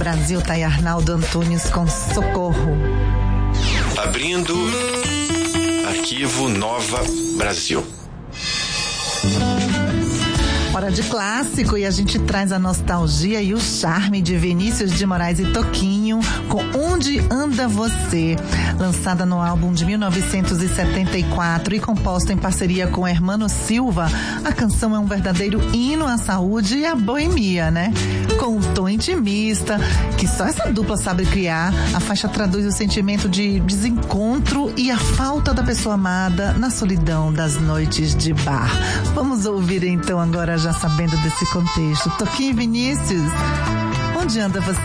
Brasil, tá aí Arnaldo Antunes com Socorro. Abrindo Arquivo Nova Brasil. Hora de clássico, e a gente traz a nostalgia e o charme de Vinícius de Moraes e Toquinho com Onde Anda Você, lançada no álbum de 1974 e composta em parceria com Hermano Silva. A canção é um verdadeiro hino à saúde e à boemia, né? Com um tom intimista que só essa dupla sabe criar, a faixa traduz o sentimento de desencontro e a falta da pessoa amada na solidão das noites de bar. Vamos ouvir então agora, já sabendo desse contexto, Toquinho e Vinícius, Onde Anda Você?